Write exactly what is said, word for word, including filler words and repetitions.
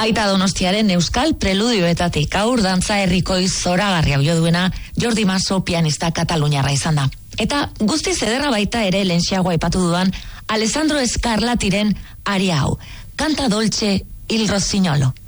Aita Donostiaren euskal preludioetatik aur dantza herrikoi zoragarria jo duena Jordi Maso pianista kataluniarra izan da. Eta guztiz ederra baita ere lehenxiago aipatu dudan Alessandro Scarlatiren aria hau, Canta dolce il rossignolo.